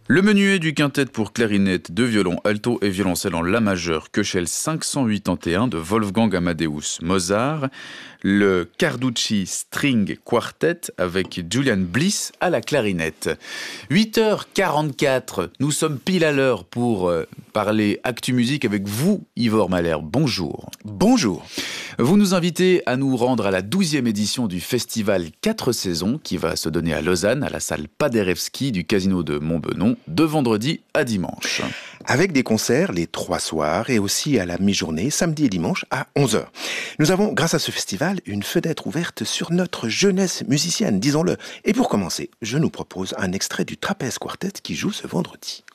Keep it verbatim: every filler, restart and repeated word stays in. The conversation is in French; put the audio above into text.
Le menuet du quintet pour clarinette, deux violons, alto et violoncelle en la majeur, Köchel cinq cent quatre-vingt-onze de Wolfgang Amadeus Mozart. Le Carducci String Quartet avec Julian Bliss à la clarinette. huit heures quarante-quatre, nous sommes pile à l'heure pour euh, parler Actu Musique avec vous, Ivor Mahler. Bonjour. Bonjour. Vous nous invitez à nous rendre à la douzième édition du festival quatre saisons qui va se donner à Lausanne, à la salle Paderewski du Casino de Montbenon, de vendredi à dimanche. Avec des concerts les trois soirs et aussi à la mi-journée, samedi et dimanche à onze heures. Nous avons, grâce à ce festival, une fenêtre ouverte sur notre jeunesse musicienne, disons-le. Et pour commencer, je nous propose un extrait du Trapèze Quartet qui joue ce vendredi.